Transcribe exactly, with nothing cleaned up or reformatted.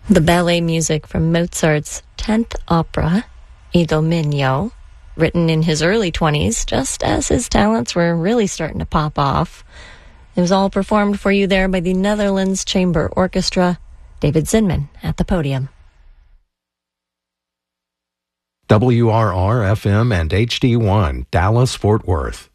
The ballet music from Mozart's tenth opera, Idomeneo, written in his early twenties, just as his talents were really starting to pop off. It was all performed for you there by the Netherlands Chamber Orchestra. David Zinman at the podium. W R R F M and H D one, Dallas, Fort Worth.